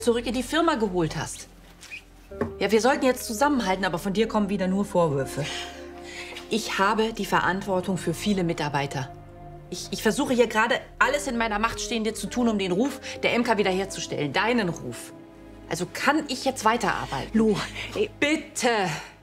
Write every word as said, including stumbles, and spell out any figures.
zurück in die Firma geholt hast. Ja, wir sollten jetzt zusammenhalten, aber von dir kommen wieder nur Vorwürfe. Ich habe die Verantwortung für viele Mitarbeiter. Ich, ich versuche hier gerade alles in meiner Macht Stehende zu tun, um den Ruf der M K wiederherzustellen. Deinen Ruf. Also kann ich jetzt weiterarbeiten? Lu, bitte.